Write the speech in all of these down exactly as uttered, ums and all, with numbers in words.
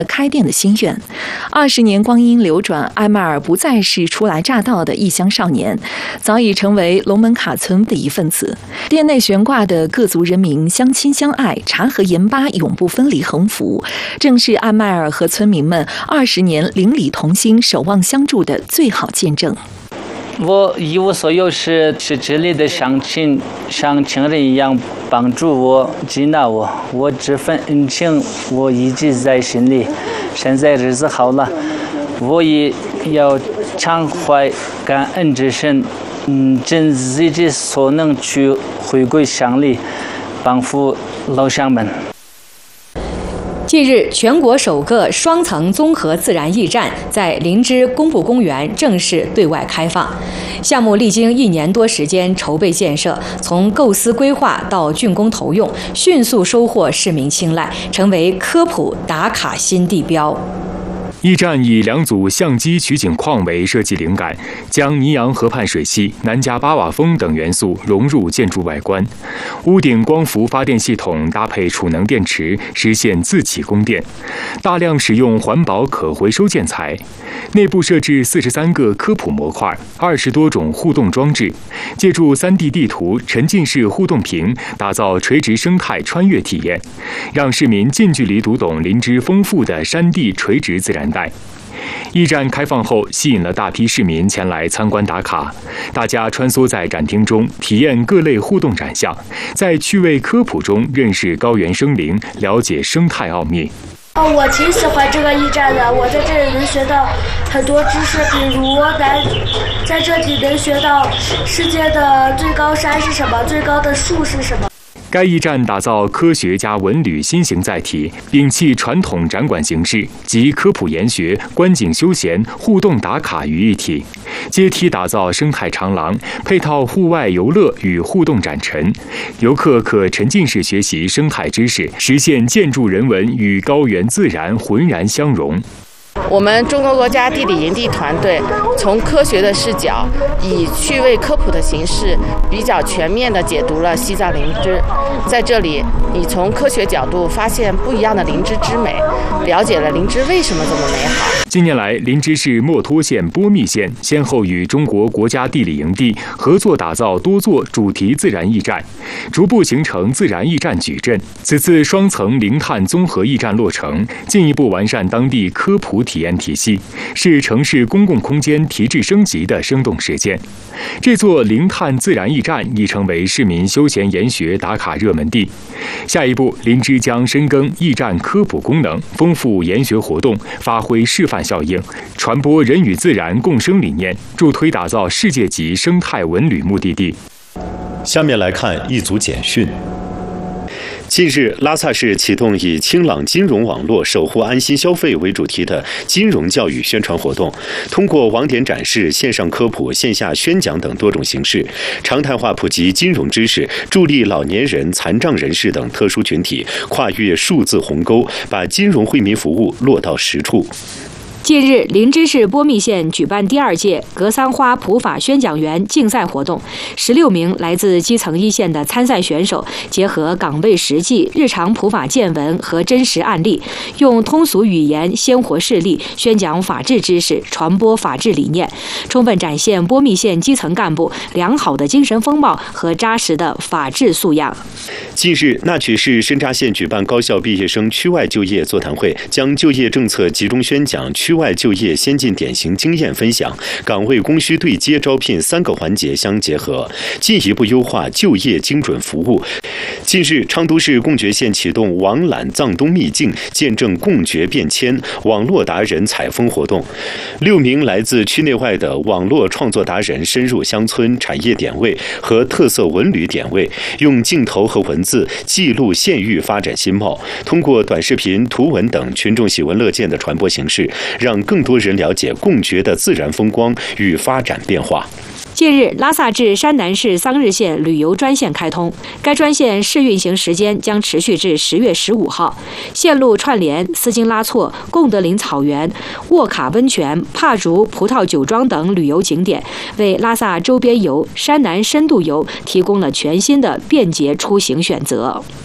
开店的心愿。二十年光阴流转，艾迈尔不再是初来乍到的异乡少年，早已成为龙门卡村的一份子。店内悬挂的各族人民相亲相爱、茶和盐巴永不分离横幅，正是艾迈尔和村民们二十年邻里同心、守望相助的最好见证。 我一无所有时，是这里的乡亲像亲人一样帮助我、接纳我，我这份恩情我一直在心里。现在日子好了，我也要常怀感恩之心，嗯，尽自己所能去回归乡里，帮扶老乡们。 近日，全国首个双层综合自然驿站在林芝工部公园正式对外开放。项目历经一年多时间筹备建设，从构思规划到竣工投用，迅速收获市民青睐，成为科普打卡新地标。 驿站以两组相机取景框为设计灵感，将尼洋河畔水系、南迦巴瓦风等元素融入建筑外观。屋顶光伏发电系统搭配储能电池，实现自启供电。大量使用环保可回收建材。内部设置四十三个科普模块，二十多种互动装置，借助 三 D 地图、沉浸式互动屏，打造垂直生态穿越体验，让市民近距离读懂林芝丰富的山地垂直自然带。驿站开放后，吸引了大批市民前来参观打卡。大家穿梭在展厅中，体验各类互动展项，在趣味科普中认识高原生灵，了解生态奥秘。 哦，我挺喜欢这个驿站的，我在这里能学到很多知识，比如我在在这里能学到世界的最高山是什么，最高的树是什么。 该驿站打造科学加文旅新型载体，摒弃传统展馆形式，集科普研学、观景休闲、互动打卡于一体，阶梯打造生态长廊，配套户外游乐与互动展陈，游客可沉浸式学习生态知识，实现建筑人文与高原自然浑然相融。 我们中国国家地理营地团队从科学的视角，以趣味科普的形式，比较全面地解读了西藏林芝。在这里，你从科学角度发现不一样的林芝之美，了解了林芝为什么这么美好。 近年来，林芝市墨脱县、波密县先后与中国国家地理营地合作打造多座主题自然驿站，逐步形成自然驿站矩阵。此次双层零碳综合驿站落成，进一步完善当地科普体验体系，是城市公共空间提质升级的生动实践。这座零碳自然驿站已成为市民休闲研学打卡热门地。下一步，林芝将深耕驿站科普功能，丰富研学活动，发挥示范效应，传播人与自然共生理念，助推打造世界级生态文旅目的地。 下面来看一组简讯。近日，拉萨市启动以清朗金融网络守护安心消费为主题的金融教育宣传活动，通过网点展示、线上科普、线下宣讲等多种形式，常态化普及金融知识，助力老年人、残障人士等特殊群体跨越数字鸿沟，把金融惠民服务落到实处。 近日，林芝市波密县举办第二届格桑花普法宣讲员竞赛活动，十六名来自基层一线的参赛选手，结合岗位实际、日常普法见闻和真实案例，用通俗语言、鲜活事例宣讲法治知识，传播法治理念，充分展现波密县基层干部良好的精神风貌和扎实的法治素养。 近日，那曲市深扎县举办高校毕业生区外就业座谈会，将就业政策集中宣讲、区外就业先进典型经验分享、岗位供需对接招聘三个环节相结合，进一步优化就业精准服务。近日，昌都市贡觉县启动网览藏东秘境，见证贡觉变迁网络达人采风活动。六名来自区内外的网络创作达人深入乡村产业点位和特色文旅点位，用镜头和文字记录县域发展新貌，通过短视频、图文等群众喜闻乐见的传播形式，让更多人了解贡觉的自然风光与发展变化。 近日，拉萨至山南市桑日县旅游专线开通，该专线试运行时间将持续至十月十五号。线路串联斯金拉措、贡德林草原、沃卡温泉、帕竹葡萄酒庄等旅游景点，为拉萨周边游、山南深度游提供了全新的便捷出行选择。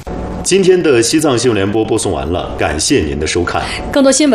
今天的西藏新闻联播播送完了，感谢您的收看。 更多新闻。